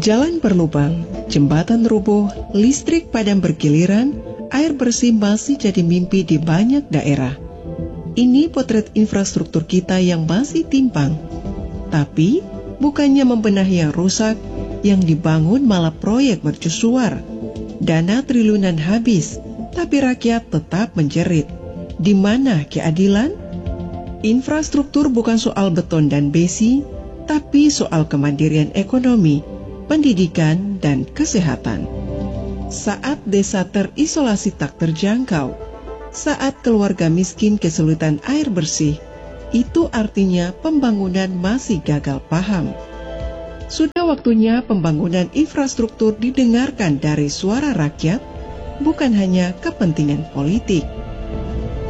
Jalan berlubang, jembatan rubuh, listrik padam bergiliran, air bersih masih jadi mimpi di banyak daerah. Ini potret infrastruktur kita yang masih timpang. Tapi, bukannya membenahi yang rusak, yang dibangun malah proyek mercusuar. Dana triliunan habis, tapi rakyat tetap menjerit. Di mana keadilan? Infrastruktur bukan soal beton dan besi, tapi soal kemandirian ekonomi, pendidikan, dan kesehatan. Saat desa terisolasi tak terjangkau, saat keluarga miskin kesulitan air bersih, itu artinya pembangunan masih gagal paham. Sudah waktunya pembangunan infrastruktur didengarkan dari suara rakyat, bukan hanya kepentingan politik.